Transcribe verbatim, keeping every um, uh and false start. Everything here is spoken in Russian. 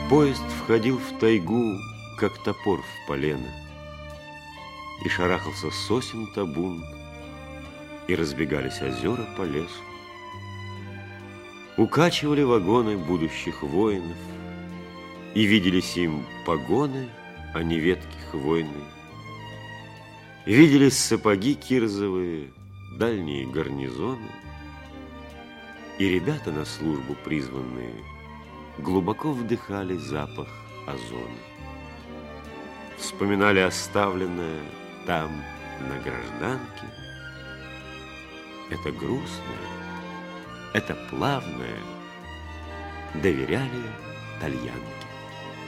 Поезд входил в тайгу, как топор в полено, и шарахался сосен табун, и разбегались озера по лесу. Укачивали вагоны будущих воинов, и виделись им погоны, а не ветки хвойные. Виделись сапоги кирзовые, дальние гарнизоны, и ребята на службу призванные глубоко вдыхали запах озона. Вспоминали оставленное там, на гражданке. Это грустное, это плавное доверяли Тальяну.